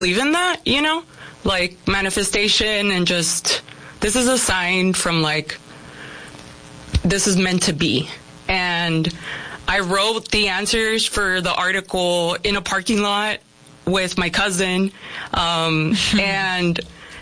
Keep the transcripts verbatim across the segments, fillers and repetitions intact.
believe in that, you know, like manifestation and just this is a sign from like this is meant to be. And I wrote the answers for the article in a parking lot with my cousin, um, and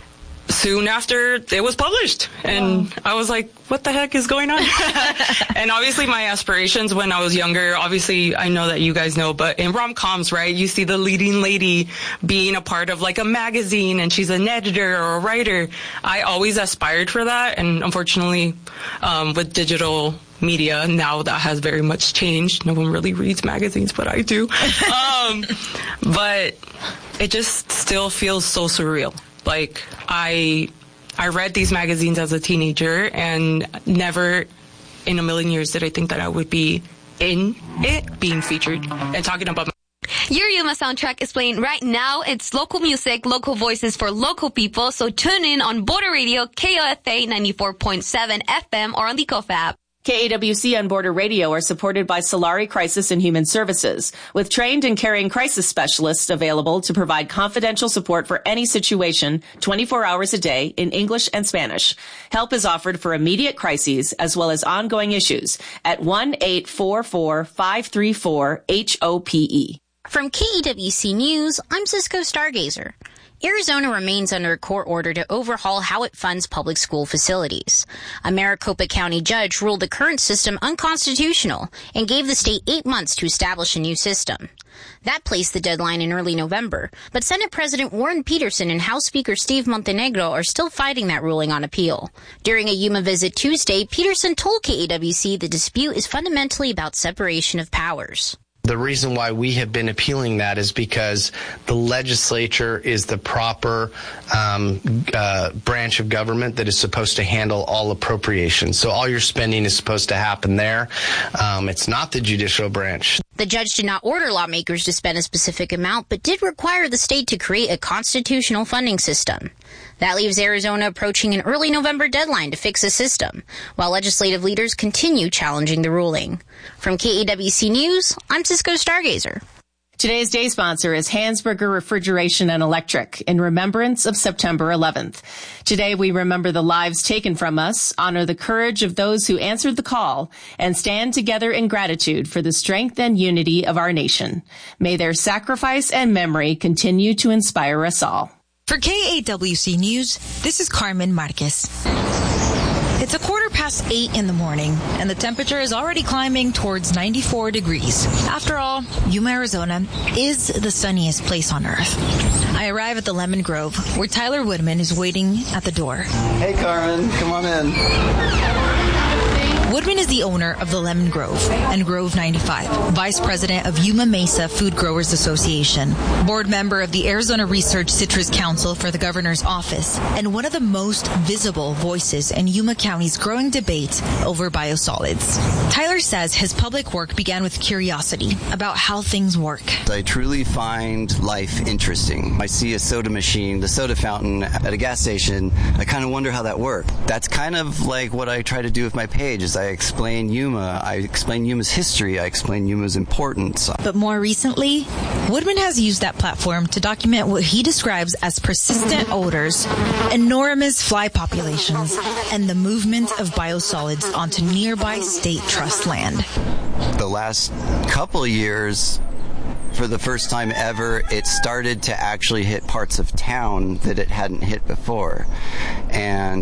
soon after it was published, and wow. I was like, what the heck is going on? And obviously my aspirations when I was younger, obviously I know that you guys know, but in rom-coms, right, you see the leading lady being a part of like a magazine and she's an editor or a writer. I always aspired for that, and unfortunately um, with digital media now that has very much changed. No one really reads magazines, but I do. um, but it just still feels so surreal. Like, I I read these magazines as a teenager, and never in a million years did I think that I would be in it, being featured, and talking about my... Your Yuma soundtrack is playing right now. It's local music, local voices for local people, so tune in on Border Radio, K O F A ninety-four point seven F M, or on the Kofa app. K A W C and Border Radio are supported by Solari Crisis and Human Services, with trained and caring crisis specialists available to provide confidential support for any situation twenty-four hours a day in English and Spanish. Help is offered for immediate crises as well as ongoing issues at one eight four four, five three four, H O P E. From K E W C News, I'm Cisco Stargazer. Arizona remains under a court order to overhaul how it funds public school facilities. A Maricopa County judge ruled the current system unconstitutional and gave the state eight months to establish a new system. That placed the deadline in early November, but Senate President Warren Peterson and House Speaker Steve Montenegro are still fighting that ruling on appeal. During a Yuma visit Tuesday, Peterson told K A W C the dispute is fundamentally about separation of powers. The reason why we have been appealing that is because the legislature is the proper um, uh, branch of government that is supposed to handle all appropriations. So all your spending is supposed to happen there. Um, it's not the judicial branch. The judge did not order lawmakers to spend a specific amount, but did require the state to create a constitutional funding system. That leaves Arizona approaching an early November deadline to fix the system, while legislative leaders continue challenging the ruling. From K A W C News, I'm Cisco Stargazer. Today's day sponsor is Hansberger Refrigeration and Electric in remembrance of September eleventh. Today we remember the lives taken from us, honor the courage of those who answered the call, and stand together in gratitude for the strength and unity of our nation. May their sacrifice and memory continue to inspire us all. For K A W C News, this is Carmen Marquez. It's a quarter past eight in the morning, and the temperature is already climbing towards ninety-four degrees. After all, Yuma, Arizona is the sunniest place on earth. I arrive at the Lemon Grove, where Tyler Woodman is waiting at the door. Hey, Carmen, come on in. Woodman is the owner of the Lemon Grove and Grove ninety-five, vice president of Yuma Mesa Food Growers Association, board member of the Arizona Research Citrus Council for the governor's office, and one of the most visible voices in Yuma County's growing debate over biosolids. Tyler says his public work began with curiosity about how things work. I truly find life interesting. I see a soda machine, the soda fountain at a gas station. I kind of wonder how that works. That's kind of like what I try to do with my page is I explain Yuma, I explain Yuma's history, I explain Yuma's importance. But more recently, Woodman has used that platform to document what he describes as persistent odors, enormous fly populations, and the movement of biosolids onto nearby state trust land. The last couple of years, for the first time ever, it started to actually hit parts of town that it hadn't hit before. And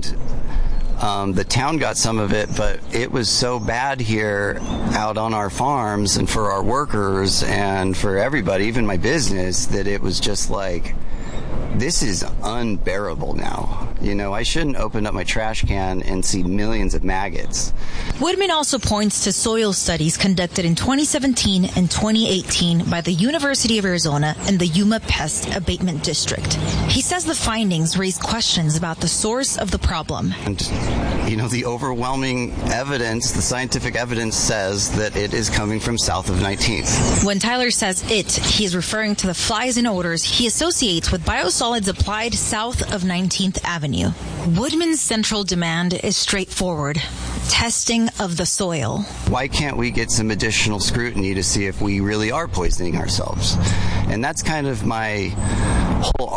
Um, the town got some of it, but it was so bad here out on our farms and for our workers and for everybody, even my business, that it was just like, this is unbearable now. You know, I shouldn't open up my trash can and see millions of maggots. Woodman also points to soil studies conducted in twenty seventeen and twenty eighteen by the University of Arizona and the Yuma Pest Abatement District. He says the findings raise questions about the source of the problem. And, you know, the overwhelming evidence, the scientific evidence says that it is coming from south of nineteenth. When Tyler says it, he is referring to the flies and odors he associates with biosolids applied south of nineteenth Avenue. Woodman's central demand is straightforward: testing of the soil. Why can't we get some additional scrutiny to see if we really are poisoning ourselves? And that's kind of my whole